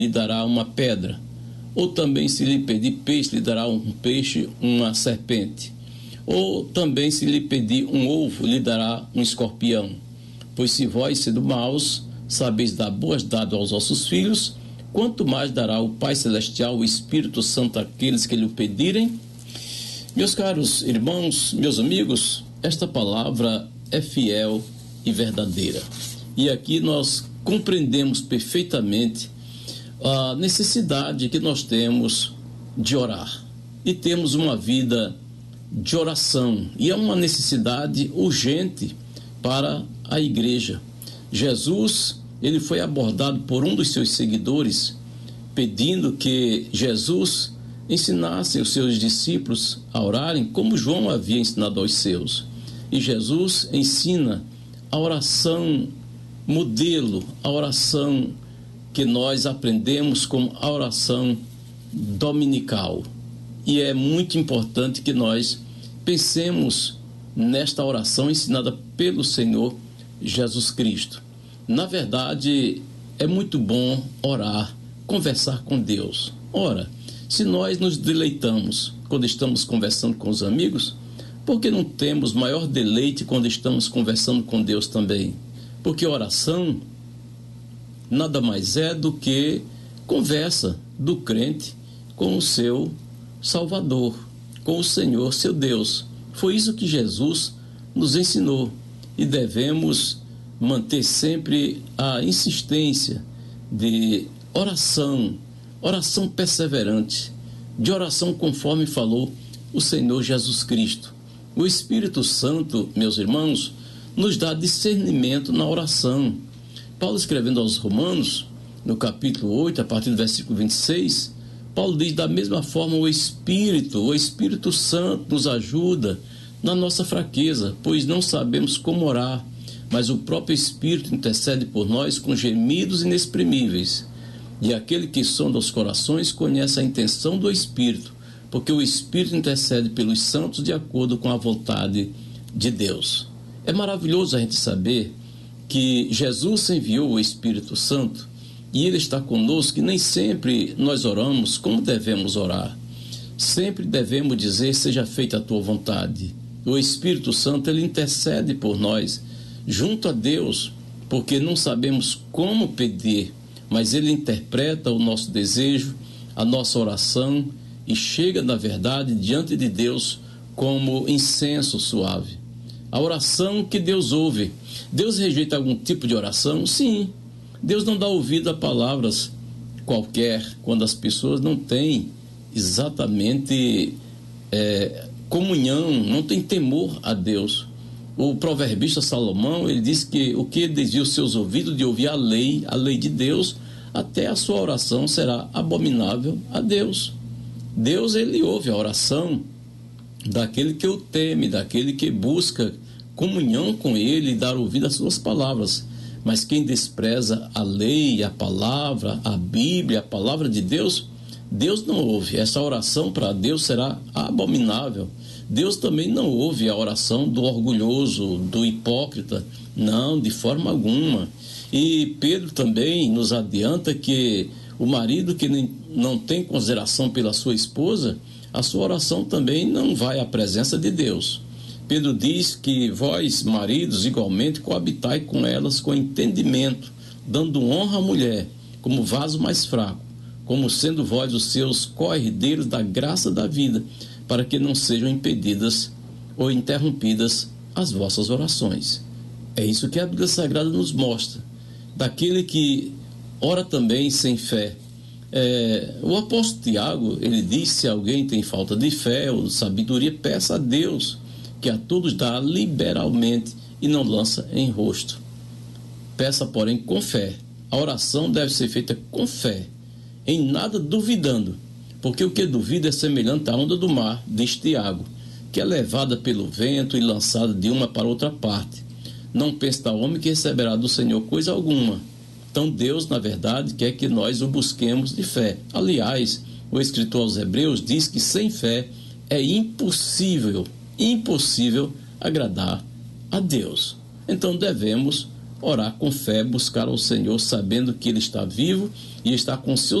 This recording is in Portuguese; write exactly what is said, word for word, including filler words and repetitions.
lhe dará uma pedra. Ou também, se lhe pedir peixe, lhe dará um peixe, uma serpente. Ou também, se lhe pedir um ovo, lhe dará um escorpião. Pois se vós, sendo maus, sabeis dar boas dádivas aos vossos filhos, quanto mais dará o Pai Celestial, o Espírito Santo, àqueles que lhe o pedirem? Meus caros irmãos, meus amigos, esta palavra é fiel e verdadeira. E aqui nós compreendemos perfeitamente a necessidade que nós temos de orar. E temos uma vida de oração. E é uma necessidade urgente para a igreja. Jesus, ele foi abordado por um dos seus seguidores, pedindo que Jesus ensinasse os seus discípulos a orarem como João havia ensinado aos seus. E Jesus ensina a oração modelo, a oração que nós aprendemos como a oração dominical. E é muito importante que nós pensemos nesta oração ensinada pelo Senhor Jesus Cristo. Na verdade, é muito bom orar, conversar com Deus. Ora, se nós nos deleitamos quando estamos conversando com os amigos, por que não temos maior deleite quando estamos conversando com Deus também? Porque oração nada mais é do que conversa do crente com o seu Salvador, com o Senhor, seu Deus. Foi isso que Jesus nos ensinou e devemos manter sempre a insistência de oração, oração perseverante, de oração conforme falou o Senhor Jesus Cristo. O Espírito Santo, meus irmãos, nos dá discernimento na oração. Paulo, escrevendo aos Romanos, no capítulo oito, a partir do versículo vinte e seis, Paulo diz: da mesma forma o Espírito, o Espírito Santo nos ajuda na nossa fraqueza, pois não sabemos como orar, mas o próprio Espírito intercede por nós com gemidos inexprimíveis. E aquele que sonda os corações conhece a intenção do Espírito, porque o Espírito intercede pelos santos de acordo com a vontade de Deus. É maravilhoso a gente saber que Jesus enviou o Espírito Santo e Ele está conosco, e nem sempre nós oramos como devemos orar. Sempre devemos dizer: seja feita a tua vontade. O Espírito Santo, Ele intercede por nós junto a Deus, porque não sabemos como pedir, mas Ele interpreta o nosso desejo, a nossa oração, e chega, na verdade, diante de Deus como incenso suave. A oração que Deus ouve. Deus rejeita algum tipo de oração? Sim. Deus não dá ouvido a palavras qualquer, quando as pessoas não têm exatamente é, comunhão, não têm temor a Deus. O proverbista Salomão, ele diz que o que desvia os seus ouvidos de ouvir a lei, a lei de Deus, até a sua oração será abominável a Deus. Deus, ele ouve a oração daquele que o teme, daquele que busca comunhão com ele e dar ouvido às suas palavras. Mas quem despreza a lei, a palavra, a Bíblia, a palavra de Deus, Deus não ouve. Essa oração para Deus será abominável. Deus também não ouve a oração do orgulhoso, do hipócrita. Não, de forma alguma. E Pedro também nos adianta que o marido que nem, não tem consideração pela sua esposa, a sua oração também não vai à presença de Deus. Pedro diz que vós, maridos, igualmente coabitai com elas com entendimento, dando honra à mulher como vaso mais fraco, como sendo vós os seus co-herdeiros da graça da vida, para que não sejam impedidas ou interrompidas as vossas orações. É isso que a Bíblia Sagrada nos mostra. Daquele que ora também sem fé. É, o apóstolo Tiago, ele diz: se alguém tem falta de fé ou de sabedoria, peça a Deus, que a todos dá liberalmente e não lança em rosto. Peça, porém, com fé. A oração deve ser feita com fé, em nada duvidando, porque o que duvida é semelhante à onda do mar, diz Tiago, que é levada pelo vento e lançada de uma para outra parte. Não pense tal homem que receberá do Senhor coisa alguma. Então Deus, na verdade, quer que nós o busquemos de fé. Aliás, o escritor aos Hebreus diz que sem fé é impossível, impossível agradar a Deus. Então devemos orar com fé, buscar ao Senhor, sabendo que Ele está vivo e está com seus